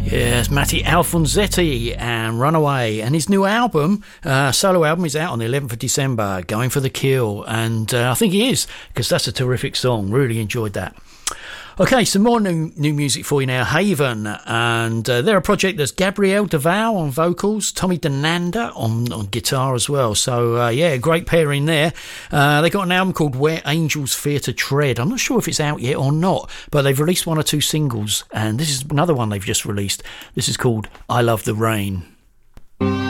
Yes, Matty Alfonsetti and Runaway, and his new album, solo album, is out on the 11th of December, Going for the Kill, and I think he is, because that's a terrific song. Really enjoyed that. Okay, some more new music for you now. Haven, and they're a project that's Gabrielle Duval on vocals, Tommy Denanda on guitar as well. So, yeah, great pairing there. They got an album called Where Angels Fear to Tread. I'm not sure if it's out yet or not, but they've released 1 or 2 singles, and this is another one they've just released. This is called I Love the Rain.